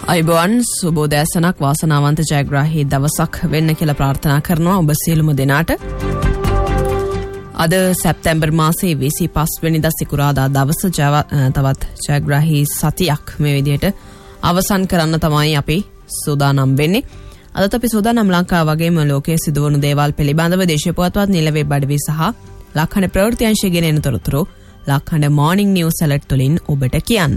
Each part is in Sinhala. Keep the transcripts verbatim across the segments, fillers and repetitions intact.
අයිබෝන් සුබෝදෑසනක් වාසනාවන්ත ජයග්‍රාහී දවසක් වෙන්න කියලා ප්‍රාර්ථනා කරනවා ඔබ සියලුම දෙනාට. අද සැප්තැම්බර් මාසයේ විසිපහ වෙනිදා සිකුරාදා දවස තවත් ජයග්‍රාහී සතියක් මේ විදිහට අවසන් කරන්න තමයි අපි සූදානම් වෙන්නේ. අදත් අපි සූදානම් ලංකාව වගේම ලෝකයේ සිදුවුණු දේවල් පිළිබඳව දේශීය පුවත්පත් නිලවේ බඩවි සහ ලක්හඬ ප්‍රවෘත්ති අංශය ගෙන එන තොරතුරු ලක්හඬ මෝර්නිං නිවුස් ඇලර්ට් තුලින් ඔබට කියන්න.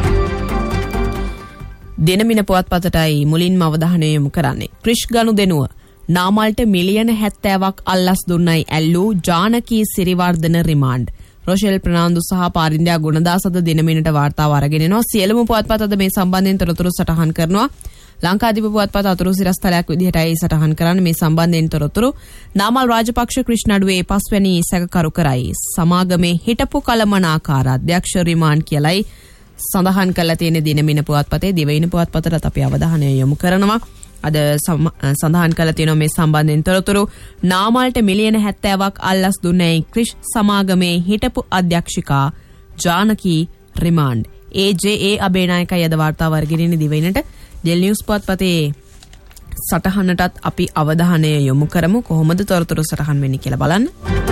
දිනමින පුවත්පතටයි මුලින්ම අවධානය යොමු කරන්නේ. ක්‍රිෂ් ගනුදෙනුව නාමල්ට මිලියන හැත්තෑවක් අල්ලස් දුන්නයි ඇල්ලූ ජානකී සිරිවර්ධන රිමාන්ඩ්. රොෂෙල් ප්‍රනාන්දු සහ පාරින්දයා ගුණදාස අද දිනමිනට වාර්තාව අරගෙන එනවා. සියලුම පුවත්පත් අද මේ සම්බන්ධයෙන් තොරතුරු සටහන් කරනවා. ලංකාදීප පුවත්පත් අතුරු සිරස්තලයක් විදිහටයි සටහන් කරන්නේ. මේ සම්බන්ධයෙන් තොරතුරු නාමල් රාජපක්ෂ ක්‍රිෂ් නඩුවේ පස්වැනි සැකකරු කරයි. සමාගමේ හිටපු කළමනාකාර අධ්‍යක්ෂ රිමාන්ඩ් කියලයි සඳහන් කරලා තියෙන දිනමින පුවත්පතේ. දිවයින පුවත්පතට අපි අවධානය යොමු කරනවා. අද සඳහන් කරලා තියෙනවා මේ සම්බන්ධයෙන් තොරතුරු. නාමල්ට මිලියන හැත්තෑවක් අල්ලස් දුන්නේ ක්‍රිෂ් සමාගමේ හිටපු අධ්‍යක්ෂිකා ජානකී රිමාන්ඩ්. ඒ ජේ ඒ අබේනායකයි අද වාර්තාව අරගෙන දිවයිනට. ඩෙල් නිවුස් පුවත්පතේ සටහනටත් අපි අවධානය යොමු කරමු. කොහොමද තොරතුරු සටහන් වෙන්නේ කියලා බලන්න.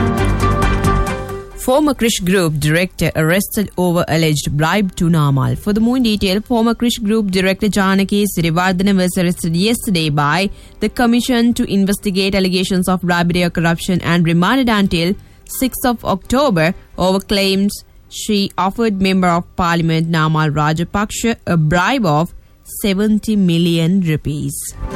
Former Krish Group director arrested over alleged bribe to Namal. For the more detail, former Krish Group director Janaki Sirivardhana was arrested yesterday by the Commission to investigate allegations of bribery or corruption and remanded until sixth of October over claims she offered Member of Parliament Namal Rajapaksha a bribe of seventy million rupees.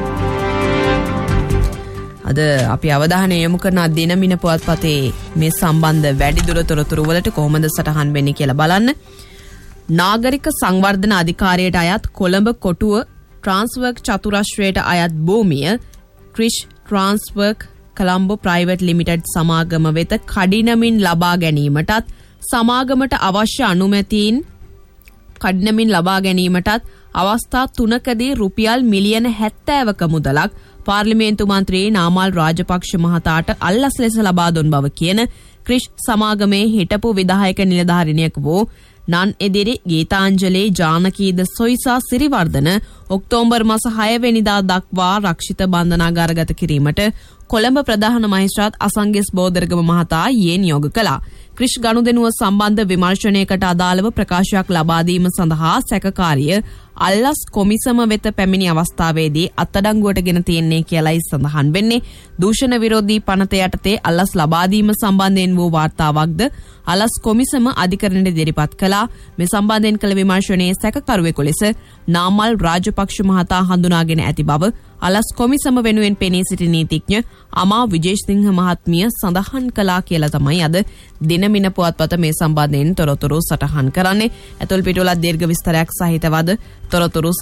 අද අපි අවධානය යොමු කරන දිනමින පුවත්පතේ මේ සම්බන්ධ වැඩිදුර තොරතුරු වලට කොහොමද සටහන් වෙන්නේ කියලා බලන්න. නාගරික සංවර්ධන අධිකාරියට අයත් කොළඹ කොටුව ට්‍රාන්ස්වර්ක් චතුරස්‍රයට අයත් භූමිය ක්‍රිෂ් ට්‍රාන්ස්වර්ක් කොළඹ ප්‍රයිවට් ලිමිටඩ් සමාගම වෙත කඩිනමින් ලබා ගැනීමටත් සමාගමට අවශ්‍ය අනුමැතීන් කඩිනමින් ලබා ගැනීමටත් අවස්ථා තුනකදී රුපියල් මිලියන හැත්තෑවක මුදලක් පාර්ලිමේන්තු මන්ත්‍රී නාමල් රාජපක්ෂ මහතාට අල්ලස් ලෙස ලබා දුන් බව කියන ක්‍රිෂ් සමාගමේ හිටපු විධායක නිලධාරිණියක් වූ නන් එදිරි ගීතාංජලි ජානකීද සොයිසා සිරිවර්ධන ඔක්තෝබර් මාස හය වෙනිදා දක්වා රක්ෂිත බන්ධනාගාරගත කිරීමට කොළඹ ප්‍රධාන මහේස්ත්‍රාත් අසංගෙස් බෝදරගම මහතා ඊයේ නියෝග කළා. ක්‍රිෂ් ගනුදෙනුව සම්බන්ධ විමර්ශනයකට අදාළව ප්‍රකාශයක් ලබා දීම සඳහා සැකකාරිය අල්ලස් කොමිසම වෙත පැමිණි අවස්ථාවේදී අත්අඩංගුවට ගෙන තියන්නේ කියලායි සඳහන් වෙන්නේ. දූෂණ විරෝධී පනත යටතේ අල්ලස් ලබා දීම සම්බන්ධයෙන් වූ වාර්තාවක්ද අල්ලස් කොමිසම අධිකරණයට ඉදිරිපත් කළා. මේ සම්බන්ධයෙන් කළ විමර්ශනයේ සැකකරුවෙකු ලෙස නාමල් රාජපක්ෂ මහතා හඳුනාගෙන ඇති බව අල්ලස් කොමිසම වෙනුවෙන් පෙනී සිටි නීතිඥ අමා විජේසිංහ මහත්මිය සඳහන් කළා කියලා තමයි අද දිනමින පුවත්පත මේ සම්බන්ධයෙන් තොරතුරු සටහන් කරන්නේ. ඇතුල් පිටුවල දීර්ඝ විස්තරයක් සහිතවද තොරතුරු